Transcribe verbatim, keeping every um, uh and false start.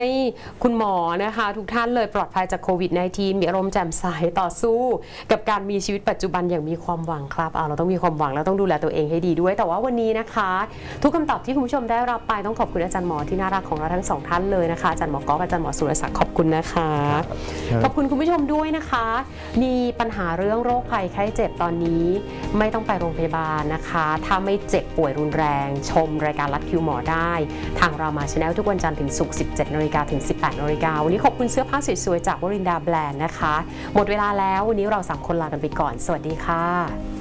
ให้คุณหมอนะคะทุกท่านเลยปลอดภัยจากโควิด สิบเก้า มีอารมณ์แจ่มใสต่อสู้กับการมีชีวิตปัจจุบันอย่างมีความหวังครับเอาเราต้องมีความหวังแล้วต้องดูแลตัวเองให้ดีด้วยแต่ว่าวันนี้นะคะทุกคำตอบที่คุณผู้ชมได้รับไปต้องขอบคุณอาจารย์หมอที่น่ารักของเราทั้งสองท่านเลยนะคะอาจารย์หมอก๊อฟอาจารย์หมอสุรศักดิ์ขอบคุณนะคะขอบคุณคุณผู้ชมด้วยนะคะมีปัญหาเรื่องโรคภัยไข้เจ็บตอนนี้ไม่ต้องไปโรงพยาบาลนะคะถ้าไม่เจ็บป่วยรุนแรงชมรายการลัดคิวหมอได้ทางเรามาชาแนลทุกวันจันทร์ถึงศุกร์ สิบเจ็ดนาฬิกาถึงสิบแปดนาฬิกาวันนี้ขอบคุณเสื้อผ้าสวยๆจากวรินดาแบรนด์นะคะหมดเวลาแล้ววันนี้เราสามคนลากันไปก่อนสวัสดีค่ะ